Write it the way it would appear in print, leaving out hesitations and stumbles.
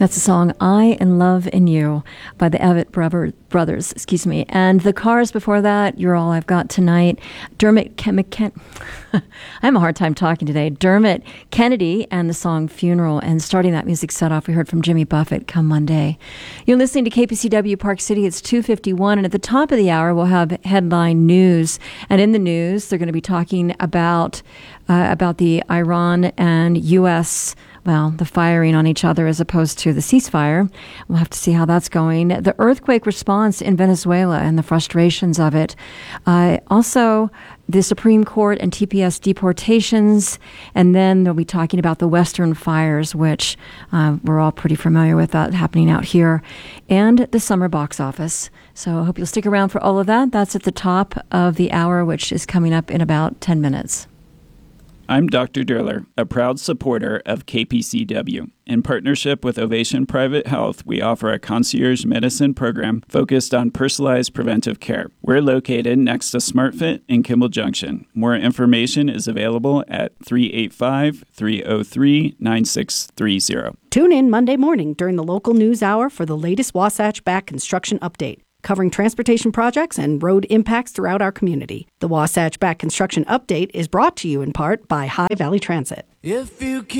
That's the song "I Am Love in You" by the Avett Brothers. And the Cars before that, "You're All I've Got Tonight." Dermot I have a hard time talking today. Dermot Kennedy and the song "Funeral." And starting that music set off, we heard from Jimmy Buffett, "Come Monday." You're listening to KPCW Park City. It's 2:51, and at the top of the hour, we'll have headline news. And in the news, they're going to be talking about the Iran and U.S., the firing on each other as opposed to the ceasefire. We'll have to see how that's going. The earthquake response in Venezuela and the frustrations of it. Also, the Supreme Court and TPS deportations. And then they'll be talking about the Western fires, which we're all pretty familiar with that happening out here, and the summer box office. So I hope you'll stick around for all of that. That's at the top of the hour, which is coming up in about 10 minutes. I'm Dr. Durler, a proud supporter of KPCW. In partnership with Ovation Private Health, we offer a concierge medicine program focused on personalized preventive care. We're located next to SmartFit in Kimball Junction. More information is available at 385-303-9630. Tune in Monday morning during the local news hour for the latest Wasatch Back construction update, covering transportation projects and road impacts throughout our community. The Wasatch Back Construction Update is brought to you in part by High Valley Transit. If you keep